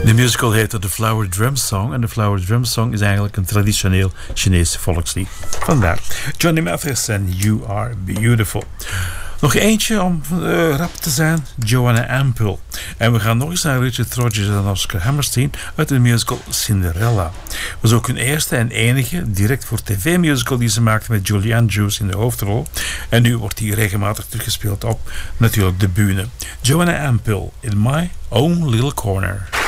De musical heette The Flower Drum Song. En de Flower Drum Song is eigenlijk een traditioneel Chinese volkslied. Vandaar. Johnny Mathis en You Are Beautiful. Nog eentje om rap te zijn. Joanna Ampel. En we gaan nog eens naar Richard Rodgers en Oscar Hammerstein uit de musical Cinderella. Was ook hun eerste en enige direct voor tv-musical die ze maakte met Julie Andrews in de hoofdrol. En nu wordt die regelmatig teruggespeeld op natuurlijk de bühne. Joanna Ampel in My Own Little Corner.